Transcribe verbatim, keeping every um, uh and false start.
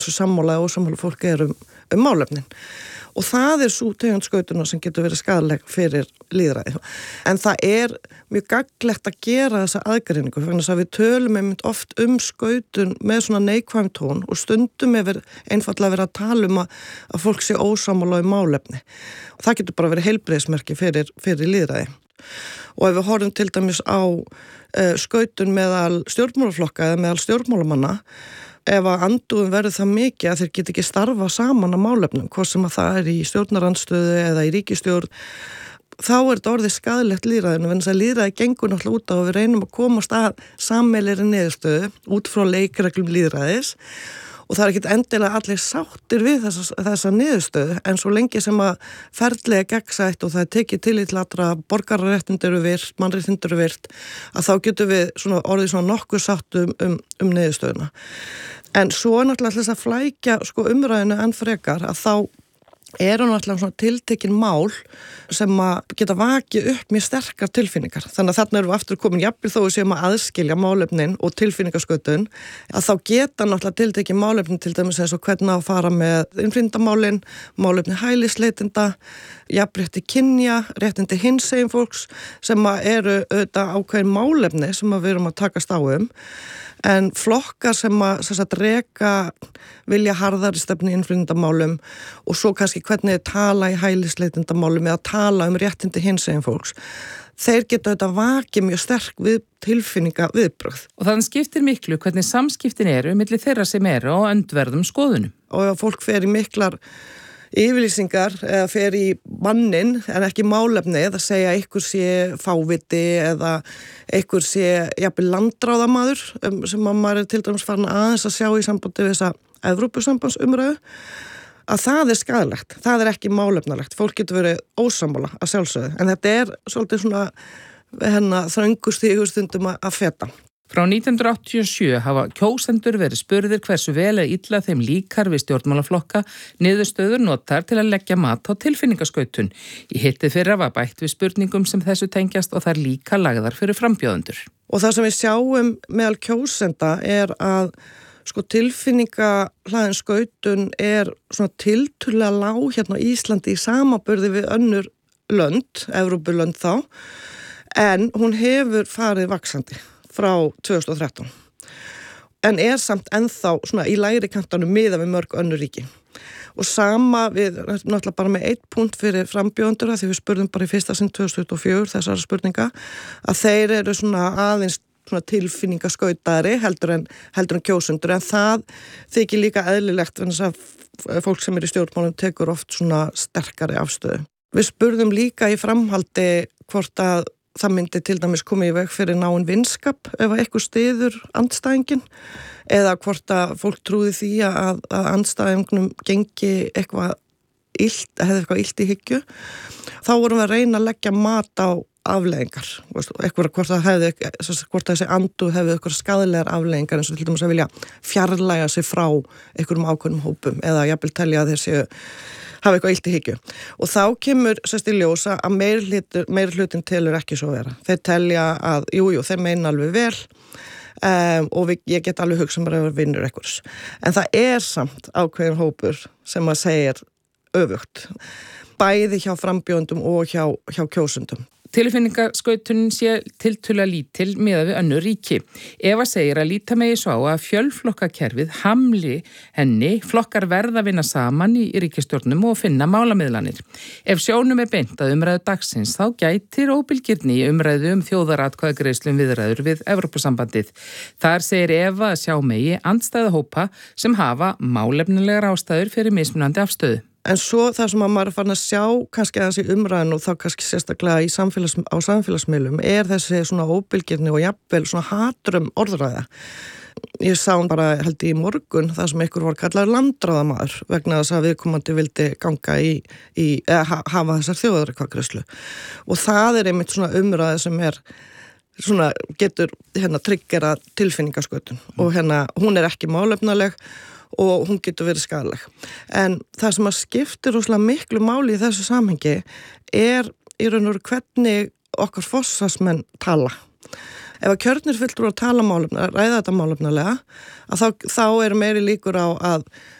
svo sammála og sammála fólk er um, um málefnin. Og það er svo tegund skautuna sem getur verið skaðleg fyrir lýðræði. En það er mjög gagnlegt að gera þessa aðgreiningu, fyrir að við tölum einmitt oft um skautun með svona neikvæðum tón og stundum er einfaldlega verið að tala um að, að fólk sé ósammála um málefni. Og það getur bara verið heilbrigðismerki fyrir, fyrir lýðræði. Og ef við horfum til dæmis á uh, skautun meðal stjórnmálaflokka eða meðal stjórnmálamanna, ef að andúðum verður það mikið að þeir get ekki starfa saman á málefnum, hvort sem að það er í stjórnarandstöðu eða í ríkisstjórn, þá er þetta orðið skaðlegt lýðræðinu, en þess að lýðræði gengur náttúrulega út á og við reynum að komast að sameiginlegri niðurstöðu út frá leikreglum lýðræðis og það er ekkert endilega allir sáttir við þessa, þessa niðurstöðu, en svo lengi sem að ferðlega gegnsætt og það er tekið tillit til allra borgararéttindi eru virt, mannréttindi eru virt, að þá getum við svona orðið svona nokkuð sátt um, um, um niðurstöðuna. En svo náttúrulega þess að flækja sko umræðinu enn frekar að þá eru náttúrulega svona tiltekin mál sem að geta vakið upp mjög sterkar tilfinningar. Þannig að þarna erum við aftur komin jafnvel þó við séum að aðskilja málefnin og tilfinningaskötun, að þá geta náttúrulega tiltekin málefnin til dæmis eins og hvernig að fara með innflytjendamálin, málefni hælisleitinda, jafnrétti kynja, réttindi hinsegin fólks sem að eru auðvitað ákveðin málefni sem að við erum að takast á um. En flokkar sem að sem sagt, reka vilja harðari stefni í innflytjendamálum og svo kannski hvernig þið tala í hælisleitendamálum eða tala um réttindi hinsegin fólks, þeir geta þetta vakið mjög sterk við tilfinninga viðbrögð. Og þannig skiptir miklu hvernig samskiptin eru milli þeirra sem eru á öndverðum skoðunum. Og ef fólk fer í miklar yfirlýsingar eða fer í mannin en ekki málefni eða segja einhver sé fáviti eða einhver sé jafnvel landráðamaður um, sem að maður er til dæmis farin aðeins að sjá í sambandi við þessa Evrópusambandsumræðu, að það er skaðlegt, það er ekki málefnalegt, fólk getur verið ósammála að sjálfsögðu, en þetta er svolítið svona hennar þröngustígur stundum að feta. Frá nítján hundruð áttatíu og sjö hafa kjósendur verið spurðir hversu vel eða illa þeim líkar við stjórnmálaflokka, niðurstöður notar til að leggja mat á tilfinningaskautun. Í hitið fyrra var bætt við spurningum sem þessu tengjast og þær líka lagðar fyrir frambjóðendur. Og það sem við sjáum meðal kjósenda er að sko tilfinningahlaðin skautun er svona tiltölulega lág hérna á Íslandi í samanburði við önnur lönd, Evrópulönd þá, en hún hefur farið vaxandi frá tvö þúsund og þrettán. En er samt ennþá svona í lægri kantanum miðað við mörg önnur ríki. Og sama við náttúrulega bara með eitt punkt fyrir frambjóðendur því við spurðum bara í fyrsta sinn tvö þúsund tuttugu og fjögur þessara spurninga að þeir eru svona aðeins svona tilfinningaskautari heldur en, heldur en kjósendur, en það þykir líka eðlilegt en þess að fólk sem er í stjórnmálum tekur oft svona sterkari afstöðu. Við spurðum líka í framhaldi hvort að það myndi til dæmis komið í veg fyrir náinn vinskap ef eitthvað styður andstæðingin eða hvort að fólk trúði því að, að andstæðingnum gengi eitthvað illt, hefði eitthvað illt í hyggju. Þá vorum við að reyna að leggja mat á afleiðingar, eitthvað hvort það hefði, hvort þessi andu hefði eitthvað skaðlegar afleiðingar eins og til dæmis að vilja fjarlæga sig frá einhverjum ákveðnum hópum eða jafnvel telja að þeir séu hafa eitthvað illt í hyggju. Og þá kemur sérst í ljósa að meiri, meiri hlutin telur ekki svo vera. Þeir telja að, jú, jú, þeir meina alveg vel um, og við, ég get alveg hugsa mér að vera vinnur einhvers. En það er samt ákveðin hópur sem að segja öfugt. Bæði hjá frambjóðendum og hjá, hjá kjósendum. Tilfinningaskautunin sé tiltölulega lítil miðað við önnur ríki. Eva segir að líta megi svo á að fjölflokkakerfið hamli henni, flokkar verða að vinna saman í ríkisstjórnum og finna málamiðlanir. Ef sjónum er beint að umræðu dagsins þá gætir óbilgirni í umræðu um þjóðaratkvæðagreiðslum viðræður við Evrópusambandið. Þar segir Eva að sjá megi andstæða hópa sem hafa málefnilegar ástæður fyrir mismunandi afstöðu. En svo það sem að maður er farin að sjá kannski aðeins í umræðinu og þá kannski sérstaklega í samfélags, á samfélagsmiðlum er þessi svona óbilgirni og jafnvel svona hatrum orðræða. Ég sá bara held í morgun það sem einhver var kallaður landráðamaður vegna þess að viðkomandi vildi ganga í, í eða hafa þessar þjóðaratkvæðagreiðslu. Og það er einmitt svona umræða sem er svona getur hérna tryggjara tilfinningaskötun mm. og hérna hún er ekki málefnaleg og hún getur verið skaðleg. En það sem að skiptir rosalega miklu máli í þessu samhengi er í raun og veru hvernig okkar fossasmenn tala. ef að kjörnir fulltrúar tala málefna, ræða þetta málefnalega, að þá, þá er meiri líkur á að